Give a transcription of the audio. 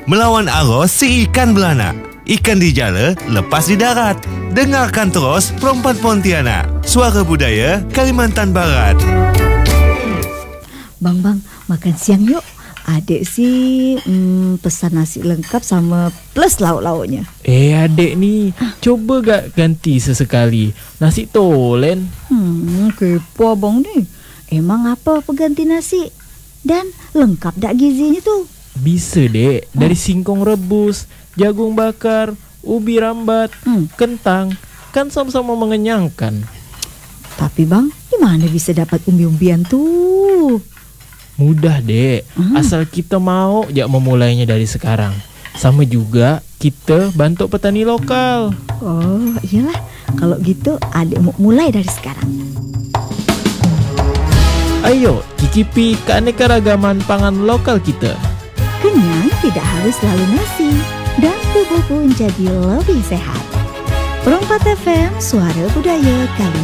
Melawan arus si ikan beranak. Ikan di jala, lepas di darat. Dengarkan terus Perempuan Pontianak. Suara Budaya Kalimantan Barat. Bang, makan siang yuk. Adik sih pesan nasi lengkap sama plus lauk-lauknya. Adik ni, coba gak ganti sesekali. Nasi tolen. Kepo abang ni. Emang apa pengganti nasi? Dan lengkap tak gizinya tu? Bisa dek, dari singkong rebus, jagung bakar, ubi rambat, kentang. Kan sama-sama mengenyangkan. Tapi bang, di mana bisa dapat umbi-umbian tu? Mudah dek, asal kita mau jak memulainya dari sekarang. Sama juga kita bantu petani lokal. Oh iyalah, kalau gitu adik mau mulai dari sekarang. Ayo cicipi keanekaragaman pangan lokal kita. Kenyang tidak harus selalu nasi, dan tubuh pun jadi lebih sehat. Perempat FM, Suara Budaya Kalimantan.